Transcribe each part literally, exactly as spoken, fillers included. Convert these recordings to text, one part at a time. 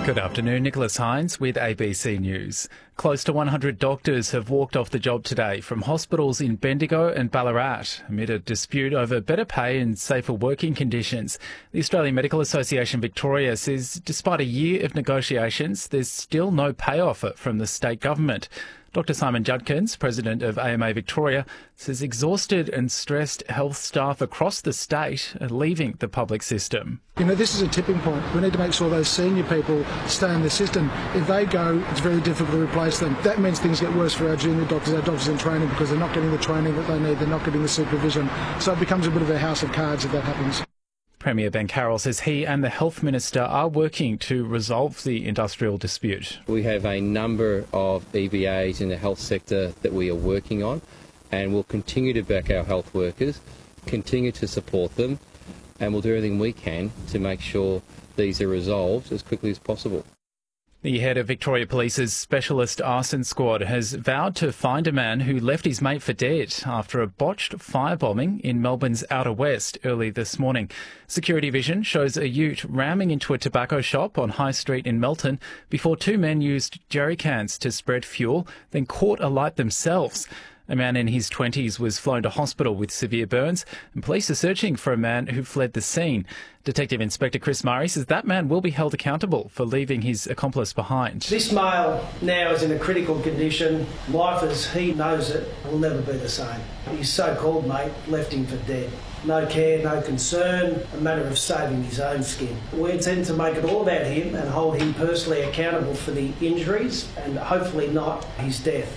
Good afternoon, Nicholas Hines with A B C News. Close to one hundred doctors have walked off the job today from hospitals in Bendigo and Ballarat amid a dispute over better pay and safer working conditions. The Australian Medical Association Victoria says despite a year of negotiations, there's still no pay offer from the state government. Doctor Simon Judkins, president of A M A Victoria, says exhausted and stressed health staff across the state are leaving the public system. You know, this is a tipping point. We need to make sure those senior people stay in the system. If they go, it's very difficult to replace them. That means things get worse for our junior doctors, our doctors in training, because they're not getting the training that they need, they're not getting the supervision. So it becomes a bit of a house of cards if that happens. Premier Ben Carroll says he and the Health Minister are working to resolve the industrial dispute. We have a number of E B As in the health sector that we are working on, and we'll continue to back our health workers, continue to support them, and we'll do everything we can to make sure these are resolved as quickly as possible. The head of Victoria Police's Specialist Arson Squad has vowed to find a man who left his mate for dead after a botched firebombing in Melbourne's Outer West early this morning. Security vision shows a ute ramming into a tobacco shop on High Street in Melton before two men used jerry cans to spread fuel, then caught alight themselves. A man in his twenties was flown to hospital with severe burns, and police are searching for a man who fled the scene. Detective Inspector Chris Murray says that man will be held accountable for leaving his accomplice behind. This male now is in a critical condition. Life as he knows it will never be the same. His so-called mate left him for dead. No care, no concern, a matter of saving his own skin. We intend to make it all about him and hold him personally accountable for the injuries and hopefully not his death.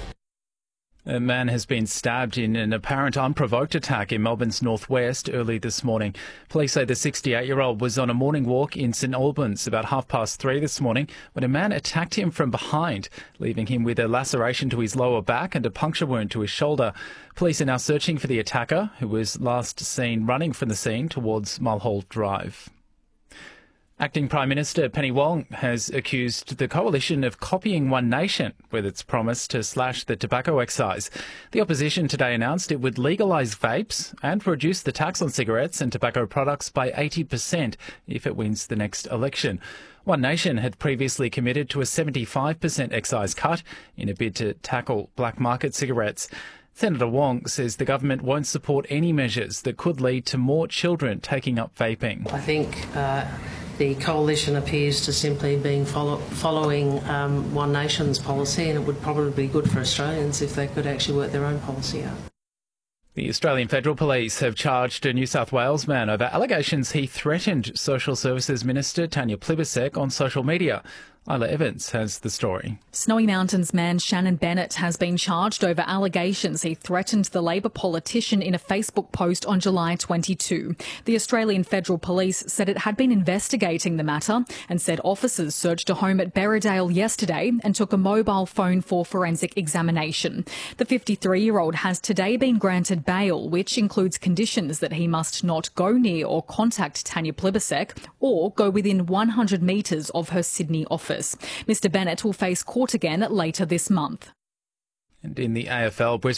A man has been stabbed in an apparent unprovoked attack in Melbourne's northwest early this morning. Police say the sixty-eight-year-old was on a morning walk in St Albans about half past three this morning when a man attacked him from behind, leaving him with a laceration to his lower back and a puncture wound to his shoulder. Police are now searching for the attacker, who was last seen running from the scene towards Mulhall Drive. Acting Prime Minister Penny Wong has accused the coalition of copying One Nation with its promise to slash the tobacco excise. The opposition today announced it would legalise vapes and reduce the tax on cigarettes and tobacco products by eighty percent if it wins the next election. One Nation had previously committed to a seventy-five percent excise cut in a bid to tackle black market cigarettes. Senator Wong says the government won't support any measures that could lead to more children taking up vaping. I think uh, the coalition appears to simply be follow, following um, One Nation's policy, and it would probably be good for Australians if they could actually work their own policy out. The Australian Federal Police have charged a New South Wales man over allegations he threatened Social Services Minister Tanya Plibersek on social media. Isla Evans has the story. Snowy Mountains man Shannon Bennett has been charged over allegations he threatened the Labor politician in a Facebook post on July twenty-second. The Australian Federal Police said it had been investigating the matter and said officers searched a home at Berriedale yesterday and took a mobile phone for forensic examination. The fifty-three-year-old has today been granted bail, which includes conditions that he must not go near or contact Tanya Plibersek or go within one hundred metres of her Sydney office. Mister Bennett will face court again later this month. And in the A F L, Brisbane